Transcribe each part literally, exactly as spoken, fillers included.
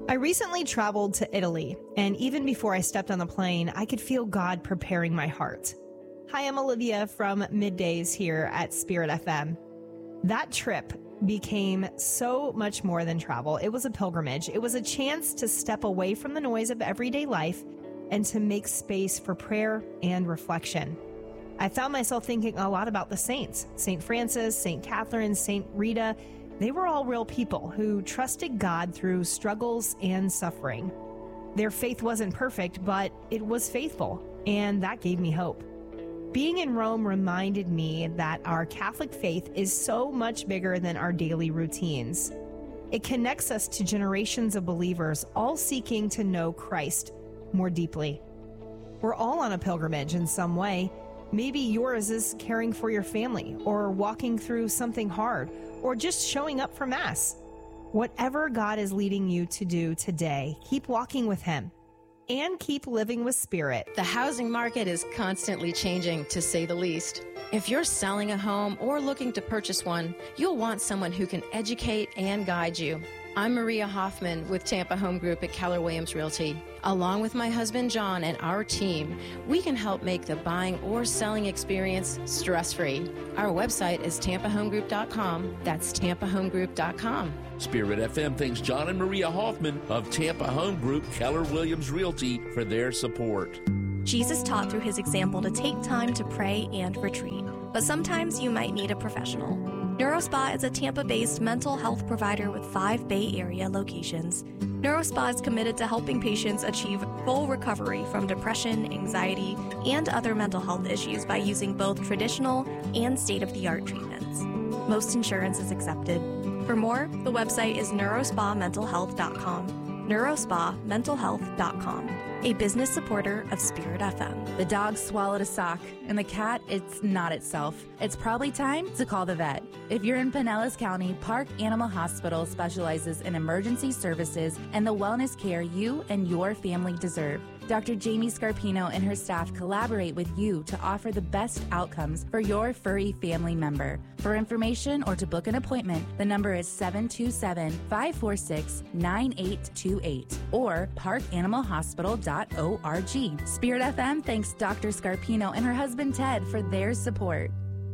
I recently traveled to Italy, and even before I stepped on the plane, I could feel God preparing my heart. Hi, I'm Olivia from Middays here at Spirit F M. That trip became so much more than travel. It was a pilgrimage. It was a chance to step away from the noise of everyday life and to make space for prayer and reflection. I found myself thinking a lot about the saints, Saint Francis, Saint Catherine, Saint Rita. They were all real people who trusted God through struggles and suffering. Their faith wasn't perfect, but it was faithful, and that gave me hope. Being in Rome reminded me that our Catholic faith is so much bigger than our daily routines. It connects us to generations of believers, all seeking to know Christ more deeply. We're all on a pilgrimage in some way. Maybe yours is caring for your family, or walking through something hard, or just showing up for Mass. Whatever God is leading you to do today, keep walking with Him and keep living with Spirit. The housing market is constantly changing, to say the least. If you're selling a home or looking to purchase one, you'll want someone who can educate and guide you. I'm Maria Hoffman with Tampa Home Group at Keller Williams Realty. Along with my husband John and our team, we can help make the buying or selling experience stress-free. Our website is tampa home group dot com. That's tampa home group dot com. Spirit F M thanks John and Maria Hoffman of Tampa Home Group Keller Williams Realty for their support. Jesus taught through his example to take time to pray and retreat, but sometimes you might need a professional. NeuroSpa is a Tampa-based mental health provider with five Bay Area locations. NeuroSpa is committed to helping patients achieve full recovery from depression, anxiety, and other mental health issues by using both traditional and state-of-the-art treatments. Most insurance is accepted. For more, the website is neurospa mental health dot com. neurospa mental health dot com, a business supporter of Spirit F M. The dog swallowed a sock, and the cat, it's not itself. It's probably time to call the vet. If you're in Pinellas County, Park Animal Hospital specializes in emergency services and the wellness care you and your family deserve. Doctor Jamie Scarpino and her staff collaborate with you to offer the best outcomes for your furry family member. For information or to book an appointment, the number is seven two seven, five four six, nine eight two eight or park animal hospital dot org. Spirit F M thanks Doctor Scarpino and her husband Ted for their support.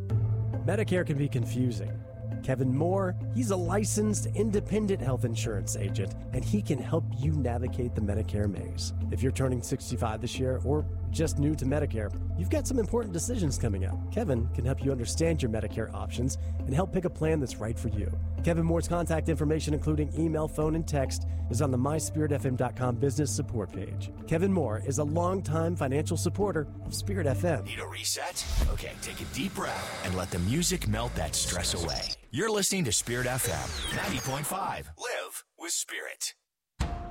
Medicare can be confusing. Kevin Moore, he's a licensed independent health insurance agent, and he can help you navigate the Medicare maze. If you're turning sixty-five this year or just new to Medicare, you've got some important decisions coming up. Kevin can help you understand your Medicare options and help pick a plan that's right for you. Kevin Moore's contact information, including email, phone, and text, is on the my spirit f m dot com business support page. Kevin Moore is a longtime financial supporter of Spirit F M. Need a reset? Okay, take a deep breath and let the music melt that stress away. You're listening to Spirit F M ninety point five. Live with Spirit.